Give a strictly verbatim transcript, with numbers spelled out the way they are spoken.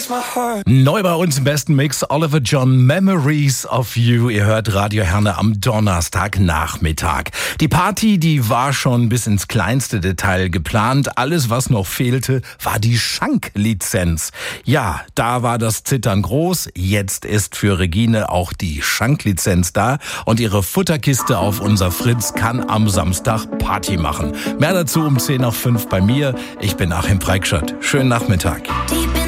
Neu bei uns im besten Mix, Oliver John, Memories of You. Ihr hört Radio Herne am Donnerstagnachmittag. Die Party, die war schon bis ins kleinste Detail geplant. Alles, was noch fehlte, war die Schanklizenz. Ja, da war das Zittern groß. Jetzt ist für Regine auch die Schanklizenz da. Und ihre Futterkiste auf unser Fritz kann am Samstag Party machen. Mehr dazu um zehn nach fünf bei mir. Ich bin Achim Preikschat. Schönen Nachmittag.